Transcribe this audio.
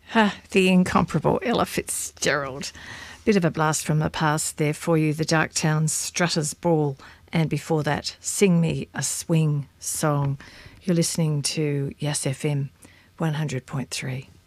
The incomparable Ella Fitzgerald. Bit of a blast from the past there for you, the Darktown Strutters Ball, and before that, Sing Me a Swing Song. You're listening to Yes FM 100.3.